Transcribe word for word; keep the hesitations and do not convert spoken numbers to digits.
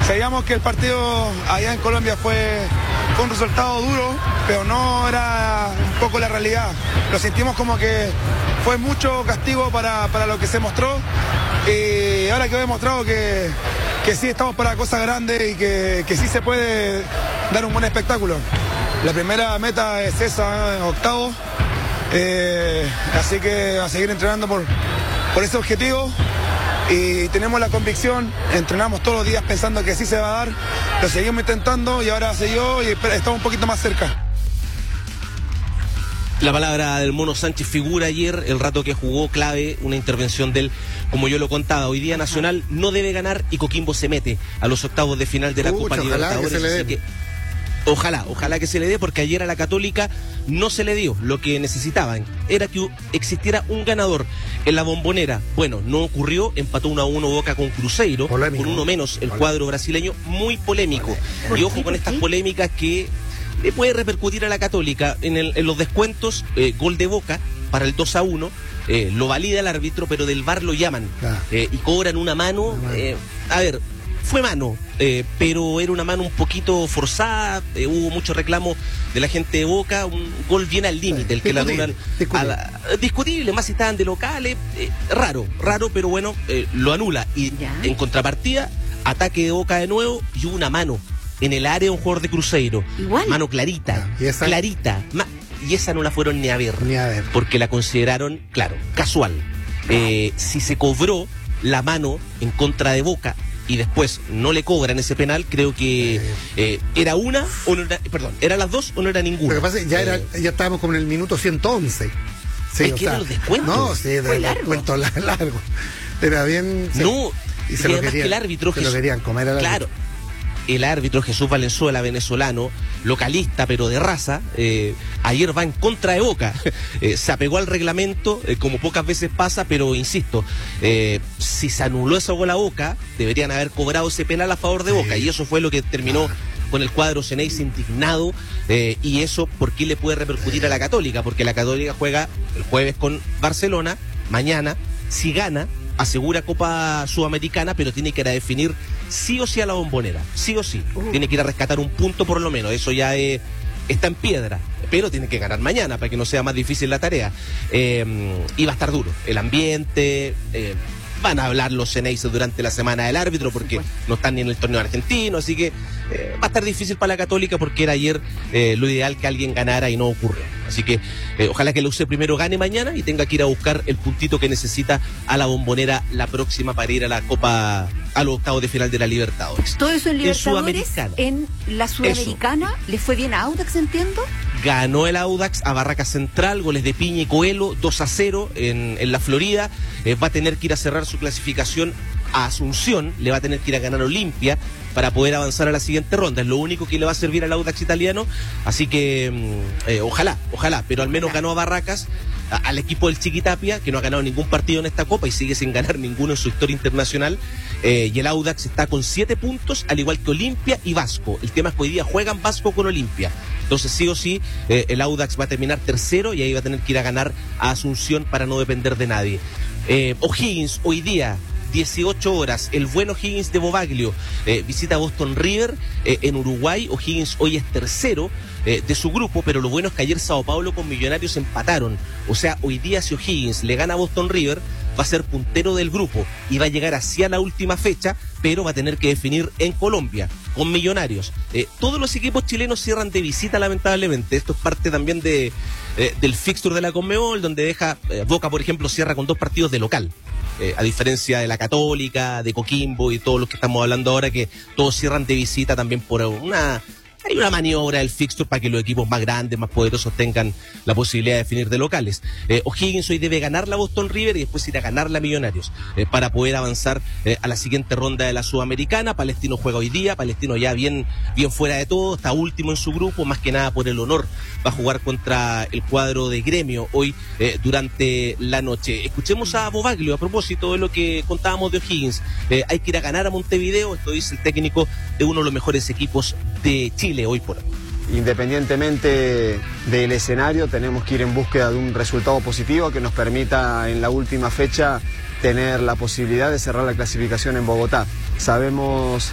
Sabíamos que el partido allá en Colombia fue, fue un resultado duro, pero no era un poco la realidad. Lo sentimos como que fue mucho castigo para, para lo que se mostró, y ahora que he demostrado que, que sí estamos para cosas grandes y que, que sí se puede dar un buen espectáculo. La primera meta es esa, octavo, eh, así que a seguir entrenando por, por ese objetivo. Y tenemos la convicción, entrenamos todos los días pensando que sí se va a dar, lo seguimos intentando y ahora se dio y estamos un poquito más cerca. La palabra del Mono Sánchez figura ayer, el rato que jugó, clave, una intervención de él, como yo lo contaba. Hoy día Nacional no debe ganar y Coquimbo se mete a los octavos de final de la Copa Libertadores. Que se le dé. Que, ojalá, ojalá que se le dé, porque ayer a la Católica no se le dio lo que necesitaban. Era que existiera un ganador en la Bombonera. Bueno, no ocurrió, empató uno a uno Boca con Cruzeiro, polémico. Con uno menos el cuadro brasileño, muy polémico. Y ojo con estas polémicas que le puede repercutir a la Católica. En, el, en los descuentos, eh, gol de Boca para el dos a uno, eh, lo valida el árbitro, pero del V A R lo llaman, Claro. eh, y cobran una mano. Eh, a ver, fue mano, eh, pero era una mano un poquito forzada, eh, hubo mucho reclamo de la gente de Boca, un gol bien al límite, el que la anulan. Discutible. Discutible, más si estaban de locales, eh, raro, raro, pero bueno, eh, lo anula. Y Ya. en contrapartida, ataque de Boca de nuevo y hubo una mano en el área de un jugador de Cruzeiro. Igual. Mano clarita, ¿Y esa? clarita. Ma- y esa no la fueron ni a ver. Ni a ver. Porque la consideraron, claro, casual. Eh, si se cobró la mano en contra de Boca y después no le cobran ese penal, creo que eh, era una o no era, perdón, ¿era las dos o no era ninguna? Lo que pasa es que ya, era, Eh, ya estábamos como en el minuto ciento once. Sí, Es o que sea, eran los descuentos. No, sí, Fue de largo. descuento la- largo. Era bien. sí. No, y y se lo además querían, que el árbitro se lo Jesús- querían comer al Claro. El árbitro Jesús Valenzuela, venezolano, localista pero de raza, eh, ayer va en contra de Boca. Eh, se apegó al reglamento, eh, como pocas veces pasa, pero insisto, eh, si se anuló esa gol a Boca, deberían haber cobrado ese penal a favor de Sí. Boca, y eso fue lo que terminó Claro. con el cuadro Ceneice indignado, eh, y eso, ¿por qué le puede repercutir a la Católica? Porque la Católica juega el jueves con Barcelona, mañana, si gana, asegura Copa Sudamericana, pero tiene que ir a definir sí o sí a la Bombonera, sí o sí. Uh. Tiene que ir a rescatar un punto por lo menos, eso ya eh, está en piedra, pero tiene que ganar mañana para que no sea más difícil la tarea. Eh, y va a estar duro, el ambiente, eh, van a hablar los Ceneices durante la semana del árbitro porque no están ni en el torneo argentino, así que eh, va a estar difícil para la Católica porque era ayer eh, lo ideal que alguien ganara y no ocurrió. Así que eh, ojalá que la U C primero gane mañana y tenga que ir a buscar el puntito que necesita a la Bombonera la próxima para ir a la Copa, a los octavos de final de la Libertadores. Todo eso en Libertadores, Sudamericana. en la Sudamericana, ¿le fue bien a Audax, entiendo? Ganó el Audax a Barraca Central, goles de Piña y Coelho, dos a cero en, en la Florida. Eh, va a tener que ir a cerrar su clasificación a Asunción, le va a tener que ir a ganar Olimpia para poder avanzar a la siguiente ronda. Es lo único que le va a servir al Audax italiano, así que mm, eh, ojalá, ojalá, pero al menos ganó a Barracas, a, al equipo del Chiquitapia, que no ha ganado ningún partido en esta Copa y sigue sin ganar ninguno en su historia internacional, eh, y el Audax está con siete puntos, al igual que Olimpia y Vasco. El tema es que hoy día juegan Vasco con Olimpia, entonces sí o sí eh, el Audax va a terminar tercero y ahí va a tener que ir a ganar a Asunción para no depender de nadie. eh, O'Higgins hoy día dieciocho horas, el buen O'Higgins de Bobaglio eh, visita Boston River eh, en Uruguay. O'Higgins hoy es tercero eh, de su grupo, pero lo bueno es que ayer Sao Paulo con Millonarios empataron, o sea, hoy día si O'Higgins le gana a Boston River va a ser puntero del grupo y va a llegar hacia la última fecha, pero va a tener que definir en Colombia con Millonarios. Eh, todos los equipos chilenos cierran de visita, lamentablemente. Esto es parte también de eh, del fixture de la Conmebol, donde deja eh, Boca, por ejemplo, cierra con dos partidos de local. Eh, a diferencia de la Católica, de Coquimbo y todos los que estamos hablando ahora, que todos cierran de visita también por una... Hay una maniobra del fixture para que los equipos más grandes, más poderosos tengan la posibilidad de definir de locales. Eh, O'Higgins hoy debe ganar la Boston River y después ir a ganar la Millonarios eh, para poder avanzar eh, a la siguiente ronda de la Sudamericana. Palestino juega hoy día, Palestino ya bien, bien fuera de todo, está último en su grupo, más que nada por el honor. Va a jugar contra el cuadro de Gremio hoy eh, durante la noche. Escuchemos a Bobaglio a propósito de lo que contábamos de O'Higgins. Eh, hay que ir a ganar a Montevideo, esto dice el técnico de uno de los mejores equipos de Chile hoy por hoy. Independientemente del escenario, tenemos que ir en búsqueda de un resultado positivo que nos permita en la última fecha tener la posibilidad de cerrar la clasificación en Bogotá. Sabemos